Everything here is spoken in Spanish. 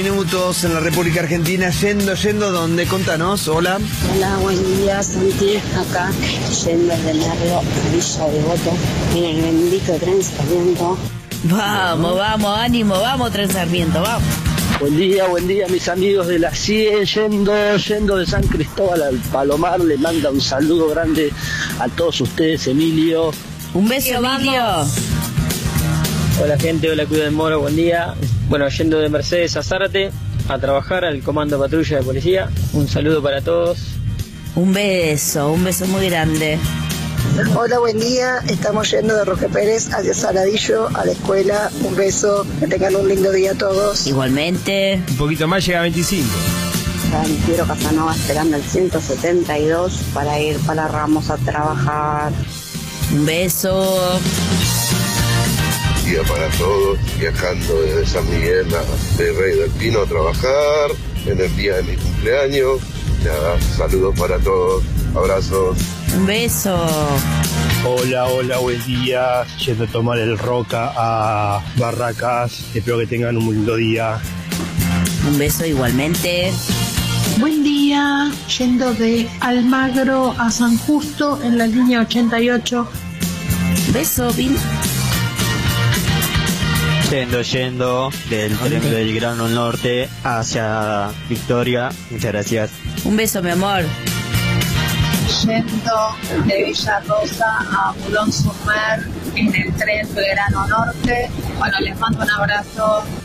Minutos en la República Argentina, yendo, ¿dónde? Contanos, hola. Hola, buen día, Santi, acá, yendo desde Merlo a Villa Devoto, en el bendito tren Sarmiento. Vamos, ánimo, vamos, tren Sarmiento, vamos. Buen día, mis amigos de la 100, yendo de San Cristóbal al Palomar, le manda un saludo grande a todos ustedes, Emilio. Un beso, Emilio. Hola gente, hola Cuida del Moro, buen día. Bueno, yendo de Mercedes a Zárate a trabajar al Comando Patrulla de Policía. Un saludo para todos. Un beso muy grande. Hola, buen día. Estamos yendo de Roque Pérez hacia Saladillo a la escuela. Un beso. Que tengan un lindo día todos. Igualmente. Un poquito más, llega a 25. San Isidro Casanova esperando el 172 para ir para Ramos a trabajar. Un beso. Día para todos, viajando desde San Miguel a Rey del Pino a trabajar en el día de mi cumpleaños. Nada, saludos para todos, abrazos. Un beso. Hola, buen día. Yendo a tomar el Roca a Barracas. Espero que tengan un lindo día. Un beso igualmente. Buen día, yendo de Almagro a San Justo en la línea 88. Beso, Vin. Yendo del tren Belgrano Norte hacia Victoria. Muchas gracias. Un beso, mi amor. Yendo de Villa Rosa a Boulogne-sur-Mer en el tren Belgrano Norte. Bueno, les mando un abrazo.